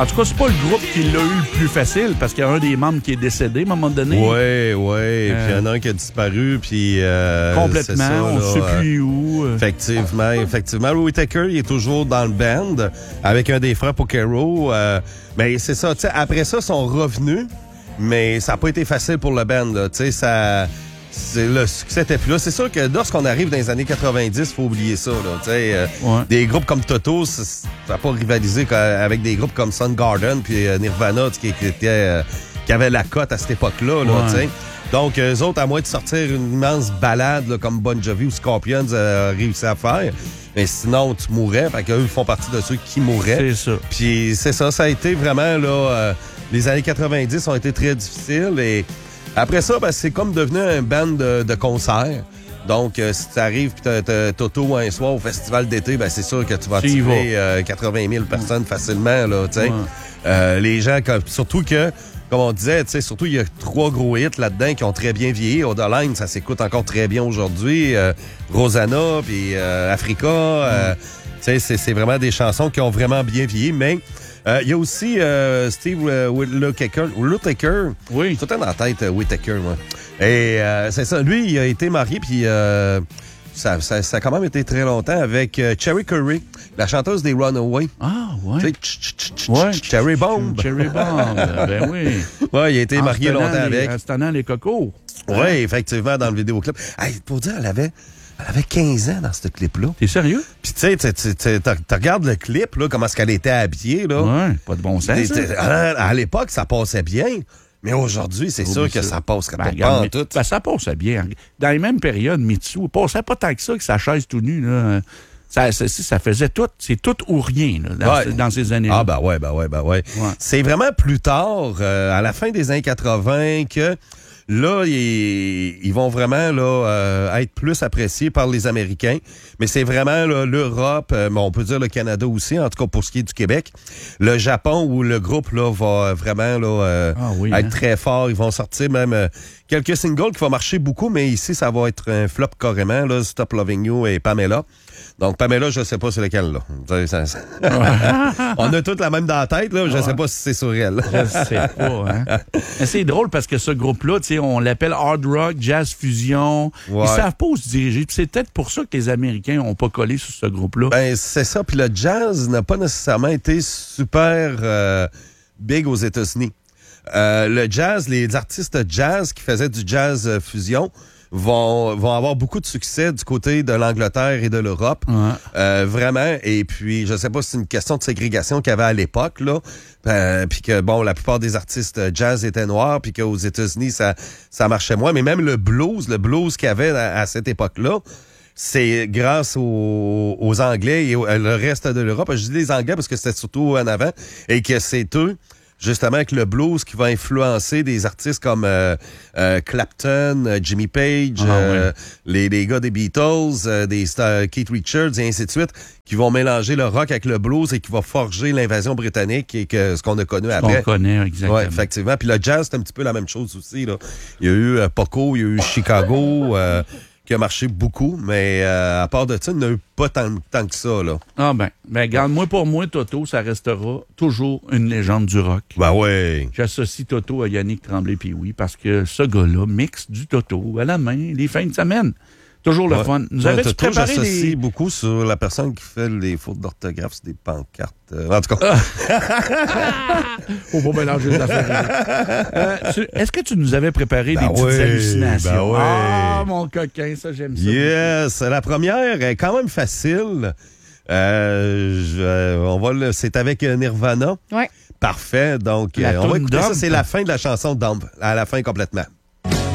En tout cas, c'est pas le groupe qui l'a eu le plus facile, parce qu'il y a un des membres qui est décédé à un moment donné. Oui. Puis il y en a un qui a disparu, puis... complètement, c'est ça, on ne sait plus où. Effectivement. Louis Tucker, il est toujours dans le band, avec un des frères Pocaro. Mais c'est ça, tu sais, après ça, ils sont revenus, mais ça n'a pas été facile pour le band, là. Tu sais, le succès était plus là. C'est sûr que lorsqu'on arrive dans les années 90, il faut oublier ça. Là, des groupes comme Toto, ça n'a pas rivalisé avec des groupes comme Soundgarden puis Nirvana qui avait la cote à cette époque-là. Là, donc, eux autres, à moins de sortir une immense balade là, comme Bon Jovi ou Scorpions réussi à faire, mais sinon, tu mourrais. Fait qu'eux font partie de ceux qui mourraient. C'est ça. Puis c'est ça, ça a été vraiment... là. Les années 90 ont été très difficiles et... Après ça, c'est comme devenu un band de concert. Donc, si tu arrives et t'as Toto un soir au festival d'été, c'est sûr que tu vas attirer 80 000 personnes facilement. Là, les gens, surtout que, comme on disait, surtout il y a 3 gros hits là-dedans qui ont très bien vieilli. Odaline, ça s'écoute encore très bien aujourd'hui. Rosanna, puis Africa. C'est vraiment des chansons qui ont vraiment bien vieilli, mais... il y a aussi Steve Whittaker. Oui. Tout est dans la tête, Whittaker, moi. Et c'est ça. Lui, il a été marié, puis ça a quand même été très longtemps avec Cherry Curry, la chanteuse des Runaways. Ah, ouais. Cherry Bomb. Cherry Bomb, ben oui. Ouais, il a été marié longtemps avec. En se tenant les cocos. Oui, effectivement, dans le vidéoclip. Hey, pour dire, elle avait 15 ans dans ce clip-là. T'es sérieux? Puis tu sais, tu regardes le clip, là, comment est-ce qu'elle était habillée, là. Ouais, pas de bon sens. À l'époque, ça passait bien. Mais aujourd'hui, c'est sûr que ça passerait pas en tout. Ça passait bien. Dans les mêmes périodes, Mitsu passait pas tant que ça, que sa chaise tout nue, là. Ça faisait tout. C'est tout ou rien, là, dans ces années-là. Ah, ouais. C'est vraiment plus tard, à la fin des années 80, que... Là, ils vont vraiment là être plus appréciés par les Américains. Mais c'est vraiment là, l'Europe, on peut dire le Canada aussi, en tout cas pour ce qui est du Québec. Le Japon, où le groupe là va vraiment là être très fort. Ils vont sortir même quelques singles qui vont marcher beaucoup, mais ici, ça va être un flop carrément. Là, Stop Loving You et Pamela. Donc, Pamela, je sais pas c'est lequel, là. On a toutes la même dans la tête, là. Je sais pas si c'est sur elle. Je sais pas, hein. Mais c'est drôle parce que ce groupe-là, tu sais, on l'appelle hard rock, jazz fusion. Ils savent pas où se diriger. Puis c'est peut-être pour ça que les Américains ont pas collé sur ce groupe-là. C'est ça. Puis le jazz n'a pas nécessairement été super big aux États-Unis. Le jazz, les artistes jazz qui faisaient du jazz fusion, vont avoir beaucoup de succès du côté de l'Angleterre et de l'Europe. Vraiment. Et puis, je sais pas si c'est une question de ségrégation qu'il y avait à l'époque, là. Puis que, bon, la plupart des artistes jazz étaient noirs, puis qu'aux États-Unis, ça marchait moins. Mais même le blues qu'il y avait à cette époque-là, c'est grâce aux Anglais et le reste de l'Europe. Je dis les Anglais parce que c'était surtout en avant. Et que c'est eux, justement, avec le blues qui va influencer des artistes comme Clapton, Jimmy Page, les gars des Beatles, Keith Richards et ainsi de suite, qui vont mélanger le rock avec le blues et qui va forger l'invasion britannique et que ce qu'on a connu après. On connaît, exactement. Oui, effectivement. Puis le jazz, c'est un petit peu la même chose aussi, là. Il y a eu Poco, il y a eu Chicago, qui a marché beaucoup, mais à part de ça, il n'y en a eu pas tant que ça, là. Ah ben, regarde, pour moi, Toto, ça restera toujours une légende du rock. Ben ouais. J'associe Toto à Yannick Tremblay-Pioui parce que ce gars-là mixe du Toto à la main les fins de semaine. Toujours le fun. Nous avais-tu préparé j'associe beaucoup sur la personne qui fait les fautes d'orthographe sur des pancartes. En tout cas. Faut pas mélanger les affaires. Est-ce que tu nous avais préparé des petites hallucinations? Ah, mon coquin, ça, j'aime ça. Yes. La première est quand même facile. C'est avec Nirvana. Ouais. Parfait. Donc, on va écouter ça. C'est la fin de la chanson Dump. À la fin complètement.